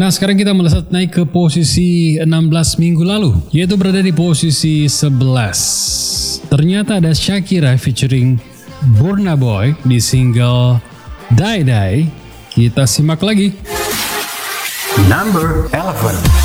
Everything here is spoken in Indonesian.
Nah, sekarang kita melesat naik ke posisi 16 minggu lalu, yaitu berada di posisi 11. Ternyata ada Shakira featuring Burna Boy di single Die Die. Kita simak lagi. Number 11.